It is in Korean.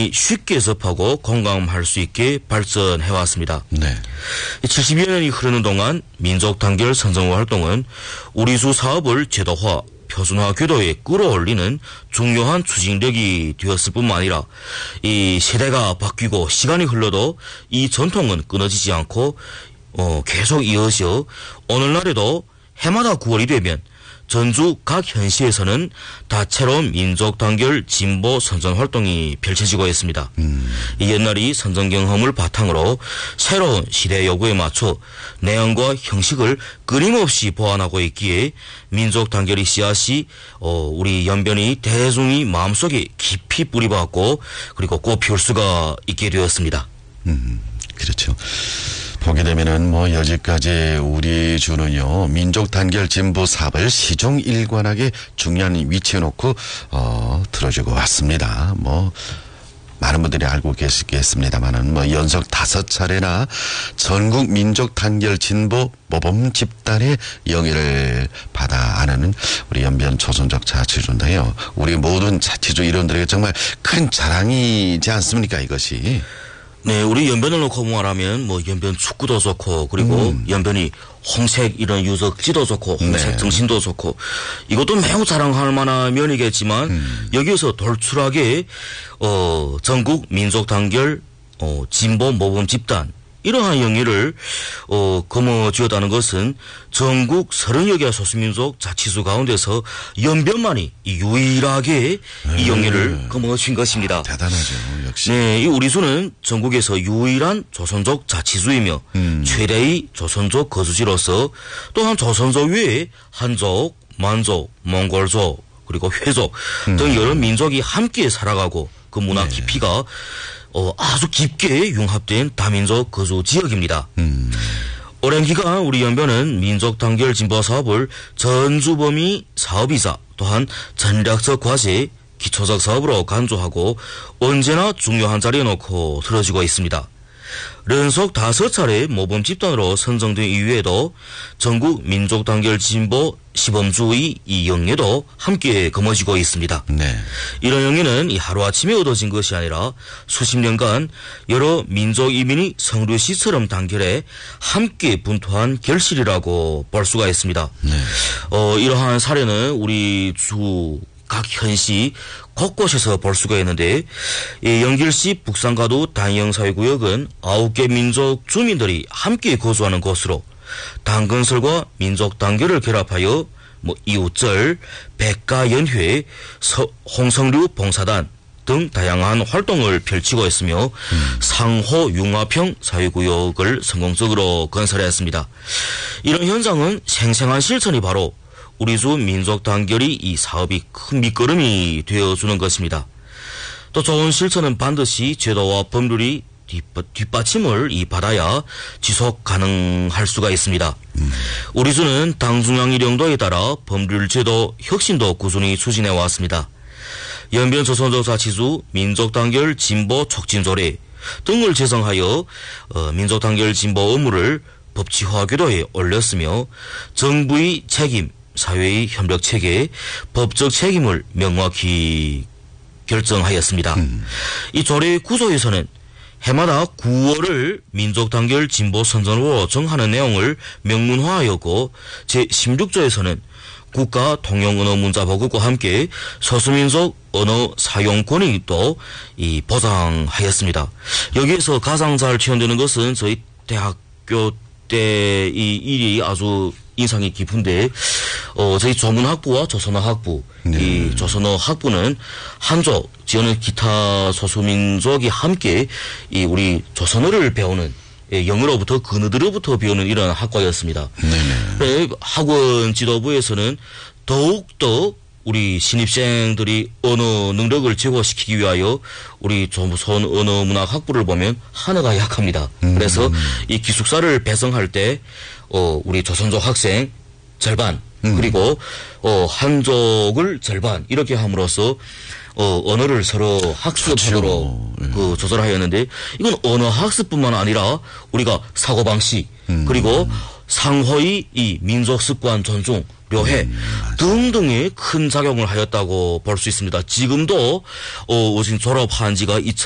국민이 쉽게 접하고 공감할 수 있게 발전해 왔습니다. 네. 70여 년이 흐르는 동안 민족 단결 선정호 활동은 우리수 사업을 제도화, 표준화 궤도에 끌어올리는 중요한 추진력이 되었을 뿐만 아니라 이 세대가 바뀌고 시간이 흘러도 이 전통은 끊어지지 않고 계속 이어져 오늘날에도 해마다 9월이 되면 전주 각 현시에서는 다채로운 민족 단결 진보 선전 활동이 펼쳐지고 있습니다. 이 옛날이 선전 경험을 바탕으로 새로운 시대 요구에 맞춰 내용과 형식을 끊임없이 보완하고 있기에 민족 단결의 씨앗이 우리 연변이 대중의 마음속에 깊이 뿌리박고 그리고 꽃피울 수가 있게 되었습니다. 그렇죠. 보게 되면은 여지까지 우리 주는요 민족 단결 진보 사업을 시종 일관하게 중요한 위치에 놓고 들어주고 왔습니다. 많은 분들이 알고 계시겠습니다만은 연속 5차례나 전국 민족 단결 진보 모범 집단의 영예를 받아 안는 우리 연변 조선족 자치주인데요. 우리 모든 자치주 일원들에게 정말 큰 자랑이지 않습니까 이것이? 네, 우리 연변을 놓고 말하면 연변 축구도 좋고 그리고 연변이 홍색 이런 유적지도 좋고 홍색 네. 정신도 좋고 이것도 매우 자랑할 만한 면이겠지만 여기서 돌출하게 전국 민족 단결 진보 모범 집단 이러한 영예를 거머쥐었다는 것은 전국 30여 개 소수민족 자치수 가운데서 연변만이 유일하게 이 영예를 거머쥔 것입니다. 대단하죠. 역시. 네, 이 우리수는 전국에서 유일한 조선족 자치수이며 최대의 조선족 거주지로서 또한 조선족 외에 한족, 만족, 몽골족 그리고 회족 등 여러 민족이 함께 살아가고 그 문화 깊이가 아주 깊게 융합된 다민족 거주 지역입니다. 오랜 기간 우리 연변은 민족 단결 진보 사업을 전주범위 사업이자 또한 전략적 과제, 기초적 사업으로 간주하고 언제나 중요한 자리에 놓고 들어지고 있습니다. 연속 5차례 모범 집단으로 선정된 이후에도 전국 민족 단결 진보 시범주의 이 영예도 함께 거머쥐고 있습니다. 네. 이런 영예는 이 하루아침에 얻어진 것이 아니라 수십 년간 여러 민족 이민이 성류시처럼 단결해 함께 분투한 결실이라고 볼 수가 있습니다. 네. 이러한 사례는 우리 주 각 현시 곳곳에서 볼 수가 있는데 영길시 북산가도 단영사회구역은 9개 민족 주민들이 함께 거주하는 곳으로 당근설과 민족 단결을 결합하여 이웃절, 백가연회, 홍성류 봉사단 등 다양한 활동을 펼치고 있으며 상호 융합형 사회구역을 성공적으로 건설했습니다. 이런 현장은 생생한 실천이 바로 우리수 민족 단결이 이 사업이 큰 밑거름이 되어주는 것입니다. 또 좋은 실천은 반드시 제도와 법률이 뒷받침을 받아야 지속 가능할 수가 있습니다. 우리수는 당중앙 일령도에 따라 법률 제도 혁신도 꾸준히 추진해 왔습니다. 연변 조선족 자치수 민족 단결 진보 촉진조례 등을 제정하여 민족 단결 진보 업무를 법치화 궤도에 올렸으며 정부의 책임, 사회의 협력 체계, 법적 책임을 명확히 결정하였습니다. 이 조례 구조에서는 해마다 9월을 민족 단결 진보 선전으로 정하는 내용을 명문화하였고 제16조에서는 국가 통용 언어 문자 보급과 함께 소수민족 언어 사용 권익도 보장하였습니다. 여기에서 가장 잘 표현되는 것은 저희 대학교 때 이 일이 아주 인상이 깊은데 저희 조문학부와 조선어학부 이 조선어학부는 한족 지어는 기타 소수민족이 함께 우리 조선어를 배우는 영어로부터 근어들로부터 배우는 이런 학과였습니다. 학원 지도부에서는 더욱더 우리 신입생들이 언어 능력을 제고시키기 위하여 우리 조선 언어 문학 학부를 보면 한어가 약합니다. 그래서 이 기숙사를 배성할 때 우리 조선족 학생 절반 그리고 한족을 절반 이렇게 함으로써 언어를 서로 학습하도록 그 조절하였는데 이건 언어 학습뿐만 아니라 우리가 사고방식 그리고 상호의 이 민족 습관 존중 묘해 등등의 큰 작용을 하였다고 볼 수 있습니다. 지금도 지금 졸업한 지가